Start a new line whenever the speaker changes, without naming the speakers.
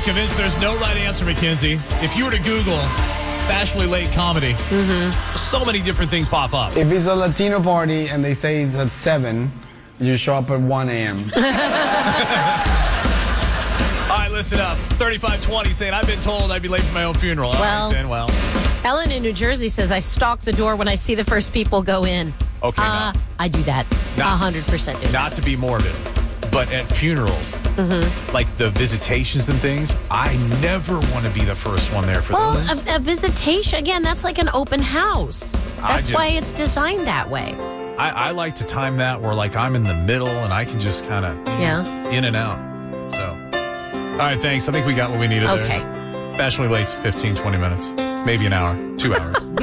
convinced there's no right answer, Mackenzie. If you were to Google fashionably late comedy, so many different things pop up.
If it's a Latino party and they say it's at 7, you show up at 1 a.m.
All right, listen up. 3520 saying, I've been told I'd be late for my own funeral.
Well,
Well.
Ellen in New Jersey says, I stalk the door when I see the first people go in.
Okay, no.
I do that. 100% do that.
Not to be morbid, but at funerals, like the visitations and things, I never want to be the first one there for those.
Well, a visitation, again, that's like an open house. That's why it's designed that way.
I like to time that where like I'm in the middle and I can just kind of in and out. So, all right, thanks. I think we got what we needed there.
Okay.
Fashionably late's 15, 20 minutes, maybe an hour, 2 hours.